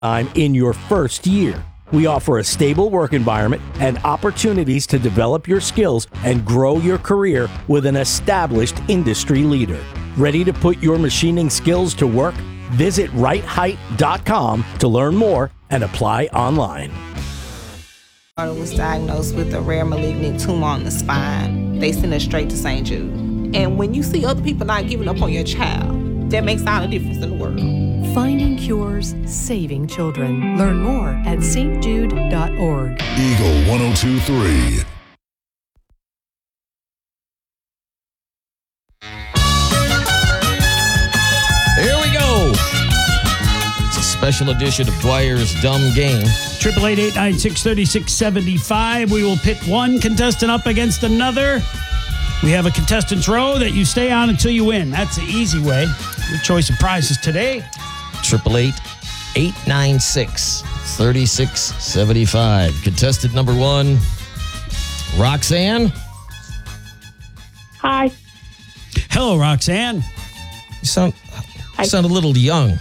time in your first year. We offer a stable work environment and opportunities to develop your skills and grow your career with an established industry leader. Ready to put your machining skills to work? Visit rightheight.com to learn more and apply online. I was diagnosed with a rare malignant tumor on the spine. They sent us straight to St. Jude. And when you see other people not giving up on your child, that makes all the difference in the world. Finding cures, saving children. Learn more at stjude.org. Eagle 102.3. Here we go. It's a special edition of Dwyer's Dumb Game. 888-896-3675. We will pit one contestant up against another. We have a contestant's row that you stay on until you win. That's the easy way. Your choice of prizes today. 888-896-3675. Contestant number one, Roxanne. Hi. Hello, Roxanne. You sound a little young.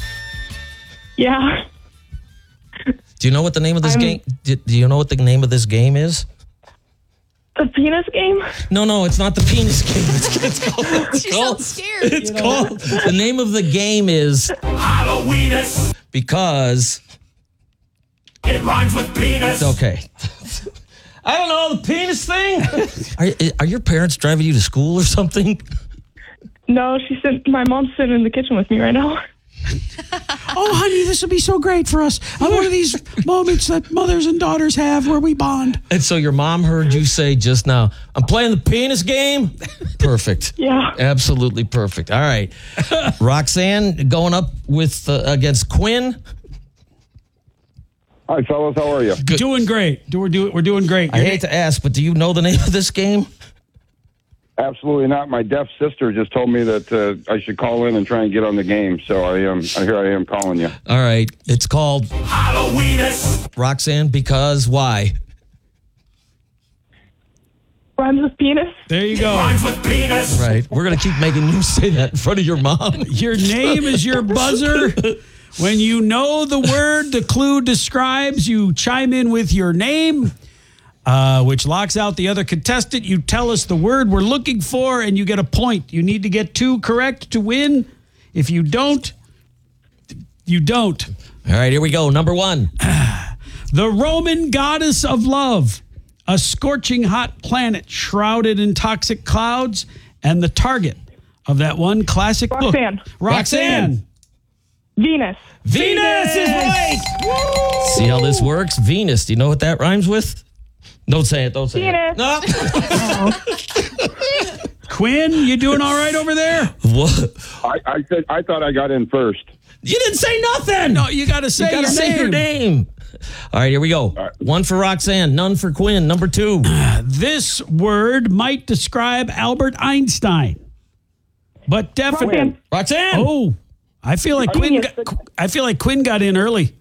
Yeah. Do you know what the name of this game? Do you know what the name of this game is? The penis game? No, it's not the penis game. It's called. Scared. It's called. The name of the game is Halloweenus because it rhymes with penis. Okay. I don't know the penis thing. Are your parents driving you to school or something? No, my mom's sitting in the kitchen with me right now. Oh, honey, this will be so great for us. One of these moments that mothers and daughters have where we bond. And so your mom heard you say just now, I'm playing the penis game? Perfect. Yeah. Absolutely perfect. All right. Roxanne going up with against Quinn. Hi, fellas. How are you? Good. Doing great. We're doing great. I hate to ask, but do you know the name of this game? Absolutely not. My deaf sister just told me that I should call in and try and get on the game. So here I am calling you. All right. It's called Halloweenus. Roxanne, because why? Rhymes with penis? There you go. Rhymes with penis. Right. We're going to keep making you say that in front of your mom. Your name is your buzzer. When you know the word the clue describes, you chime in with your name. Which locks out the other contestant. You tell us the word we're looking for, and you get a point. You need to get 2 correct to win. If you don't, you don't. All right, here we go. Number 1. The Roman goddess of love, a scorching hot planet shrouded in toxic clouds, and the target of that one classic book. Roxanne. Venus. Venus is right. See how this works? Venus. Do you know what that rhymes with? Don't say it. Don't say Venus. it. No. Quinn, you doing all right over there? What? I thought I got in first. You didn't say nothing. No, you got to say your name. All right, here we go. Right. 1 for Roxanne, none for Quinn. Number 2. This word might describe Albert Einstein, but definitely Roxanne. Oh, I feel like Quinn got in early.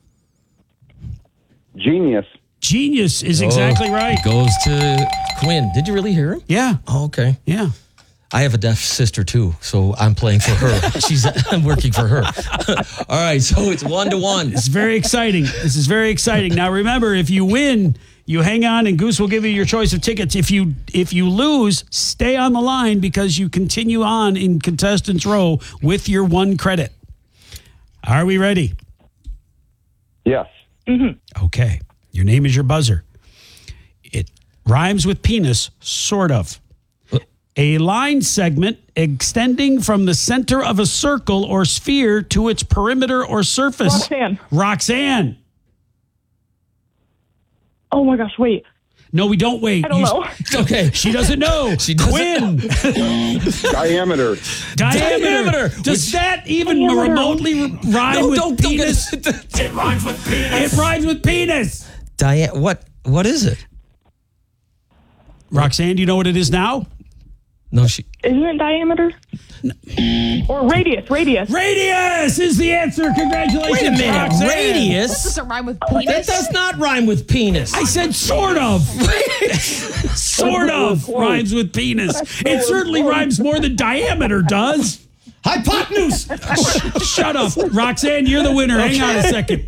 Genius. Genius is exactly right. Goes to Quinn. Did you really hear him? Yeah. Oh, okay. Yeah. I have a deaf sister too, so I'm playing for her. I'm working for her. All right, so it's 1-1. It's very exciting. This is very exciting. Now remember, if you win, you hang on, and Goose will give you your choice of tickets. If you lose, stay on the line because you continue on in contestants row with your 1 credit. Are we ready? Yes. Mm-hmm. Okay. Your name is your buzzer. It rhymes with penis, sort of. A line segment extending from the center of a circle or sphere to its perimeter or surface. Roxanne. Oh my gosh, wait. No, we don't wait. I don't know. Okay. She doesn't know. Quinn. Diameter. Does that even remotely rhyme with penis? It rhymes with penis. It rhymes with penis. What is it? Roxanne, do you know what it is now? No, Isn't it diameter? Or radius. Radius is the answer. Congratulations. Wait a minute. Roxanne. Radius? That doesn't rhyme with penis. That does not rhyme with penis. I said sort of. Sort of rhymes with penis. It certainly rhymes more than diameter does. Hypotenuse. Shut up. Roxanne, you're the winner. Hang on a second.